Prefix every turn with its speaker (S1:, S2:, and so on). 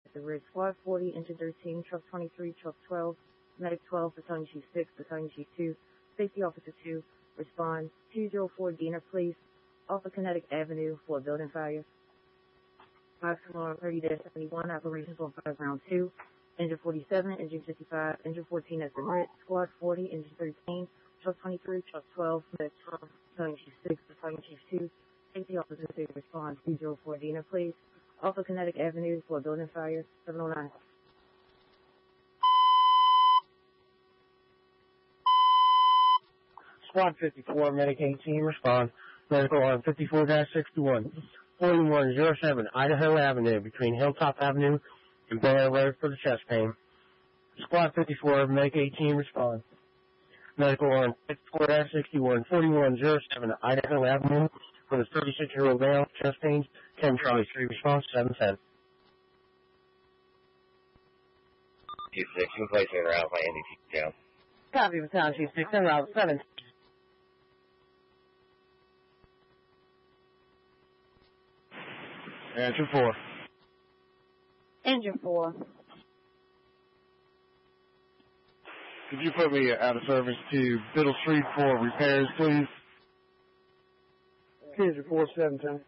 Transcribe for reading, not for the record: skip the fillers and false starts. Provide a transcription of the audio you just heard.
S1: the Ridge. Squad 40, Engine 13, Truck 23, Truck 12, Medic 12, Battalion Chief 6, Battalion Chief 2, Safety Officer 2, respond 204 Diener, please, off of Kinetic Avenue for a building fire. Alarm 30-71, operations on fire round 2, Engine 47, Engine 55, Engine 14 at the Ridge. Squad 40, Engine 13, Truck 23, Truck 12, Medic 12, Battalion Chief 6, Battalion Chief 2, Safety Officer 2, respond 204 Diener, please, off of Kinetic Avenue for a building fire, 709.
S2: Squad 54, Medic 18, respond. Medical on 54-61, 4107 Idaho Avenue between Hilltop Avenue and Bear Road for the chest pain. Squad 54, Medic 18, respond. Medical on 54-61, 4107 Idaho Avenue for the 36-year-old male, chest pains, 10 Charlie 3, response 710.
S3: Chief 6, you placing en route by Indy Chief down.
S2: Copy, Battalion Chief 6, en route 7.
S4: Engine 4.
S1: Engine 4.
S4: Could you put me out of service to Biddle Street for repairs, please?
S2: Engine 4, 710.